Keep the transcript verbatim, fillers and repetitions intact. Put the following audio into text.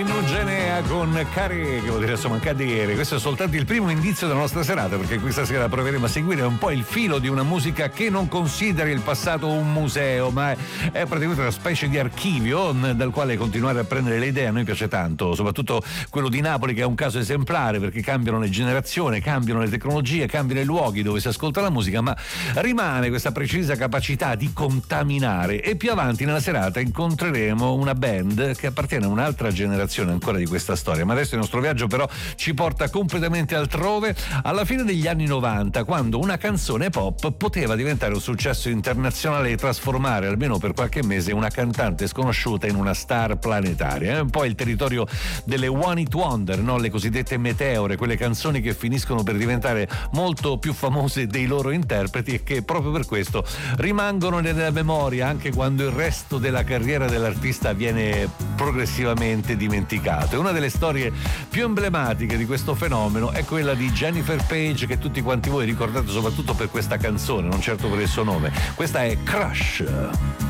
Nugenea con Care, che vuol dire insomma cadere. Questo è soltanto il primo indizio della nostra serata, perché questa sera proveremo a seguire un po' il filo di una musica che non considera il passato un museo, ma è praticamente una specie di archivio dal quale continuare a prendere le idee. A noi piace tanto, soprattutto quello di Napoli, che è un caso esemplare, perché cambiano le generazioni, cambiano le tecnologie, cambiano i luoghi dove si ascolta la musica, ma rimane questa precisa capacità di contaminare. E più avanti nella serata incontreremo una band che appartiene a un'altra generazione ancora di questa storia, ma adesso il nostro viaggio però ci porta completamente altrove, alla fine degli anni novanta, quando una canzone pop poteva diventare un successo internazionale e trasformare almeno per qualche mese una cantante sconosciuta in una star planetaria. È un po' il territorio delle one hit wonder, no? Le cosiddette meteore, quelle canzoni che finiscono per diventare molto più famose dei loro interpreti e che proprio per questo rimangono nella memoria anche quando il resto della carriera dell'artista viene progressivamente dimenticato. E una delle storie più emblematiche di questo fenomeno è quella di Jennifer Page, che tutti quanti voi ricordate soprattutto per questa canzone, non certo per il suo nome. Questa è Crush.